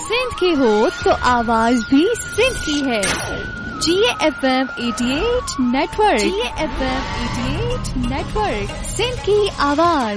सिंध की हो तो आवाज भी सिंध की है। GFM 88 network, GFM 88 network, Sindh की आवाज।